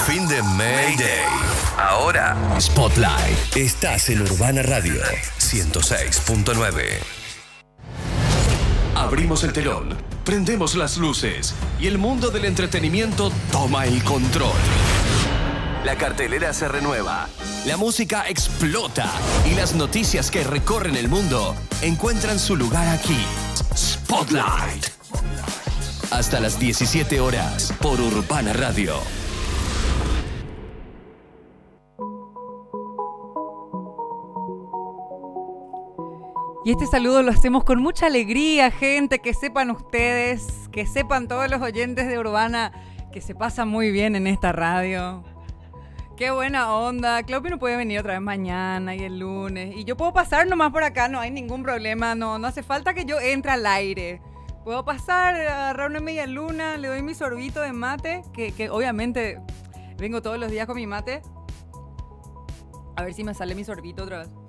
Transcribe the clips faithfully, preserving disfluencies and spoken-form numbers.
fin de Mayday. Ahora, Spotlight. Estás en Urbana Radio ciento seis punto nueve. Abrimos el telón, prendemos las luces y el mundo del entretenimiento toma el control. La cartelera se renueva, la música explota y las noticias que recorren el mundo encuentran su lugar aquí. Spotlight. Hasta las diecisiete horas por Urbana Radio. Y este saludo lo hacemos con mucha alegría, gente, que sepan ustedes, que sepan todos los oyentes de Urbana, que se pasa muy bien en esta radio. Qué buena onda. Claudio no puede venir otra vez mañana y el lunes. Y yo puedo pasar nomás por acá, no hay ningún problema. No, no hace falta que yo entre al aire. Puedo pasar, agarrar una media luna, le doy mi sorbito de mate, que, que obviamente vengo todos los días con mi mate. A ver si me sale mi sorbito otra vez.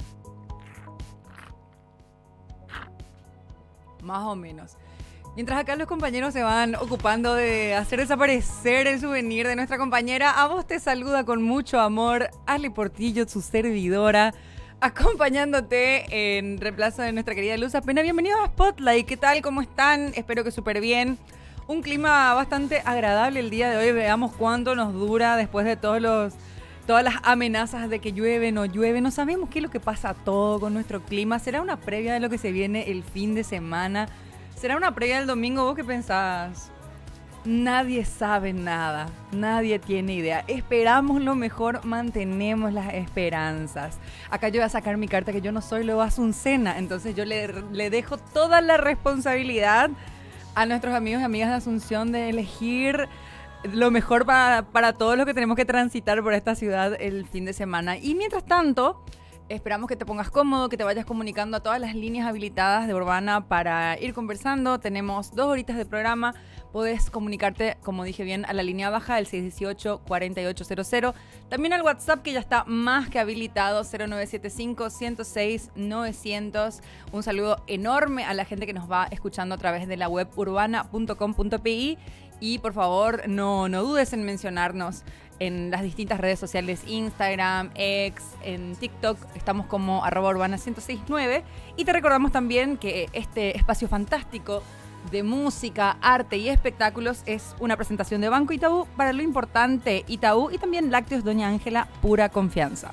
Más o menos. Mientras acá los compañeros se van ocupando de hacer desaparecer el souvenir de nuestra compañera, a vos te saluda con mucho amor Ale Portillo, su servidora, acompañándote en reemplazo de nuestra querida Luz Apena. Bienvenidos a Spotlight, ¿qué tal? ¿Cómo están? Espero que súper bien. Un clima bastante agradable el día de hoy. Veamos cuánto nos dura después de todos los, todas las amenazas de que llueve, no llueve. No sabemos qué es lo que pasa todo con nuestro clima. ¿Será una previa de lo que se viene el fin de semana? ¿Será una previa del domingo? ¿Vos qué pensás? Nadie sabe nada, nadie tiene idea. Esperamos lo mejor, mantenemos las esperanzas. Acá yo voy a sacar mi carta que yo no soy Leo Asuncena, entonces yo le, le dejo toda la responsabilidad a nuestros amigos y amigas de Asunción de elegir lo mejor para, para todos los que tenemos que transitar por esta ciudad el fin de semana. Y mientras tanto, esperamos que te pongas cómodo, que te vayas comunicando a todas las líneas habilitadas de Urbana para ir conversando. Tenemos dos horitas de programa. Podés comunicarte, como dije bien, a la línea baja, el seis dieciocho, cuarenta y ocho cero cero. También al WhatsApp, que ya está más que habilitado, cero nueve siete cinco, ciento seis, novecientos. Un saludo enorme a la gente que nos va escuchando a través de la web urbana punto com punto pi. Y por favor, no, no dudes en mencionarnos en las distintas redes sociales, Instagram, X, en TikTok, estamos como arroba urbana ciento seis nueve. Y te recordamos también que este espacio fantástico de música, arte y espectáculos es una presentación de Banco Itaú para lo importante Itaú y también Lácteos Doña Ángela, pura confianza.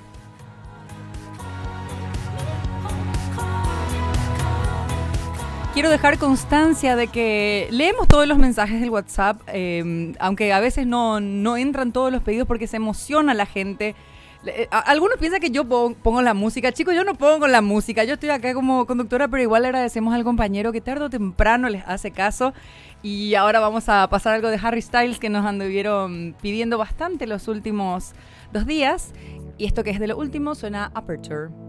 Quiero dejar constancia de que leemos todos los mensajes del WhatsApp, eh, aunque a veces no, no entran todos los pedidos porque se emociona la gente. Algunos piensan que yo pongo la música. Chicos, yo no pongo la música. Yo estoy acá como conductora, pero igual le agradecemos al compañero que tarde o temprano les hace caso. Y ahora vamos a pasar algo de Harry Styles que nos anduvieron pidiendo bastante los últimos dos días. Y esto que es de lo último suena Aperture.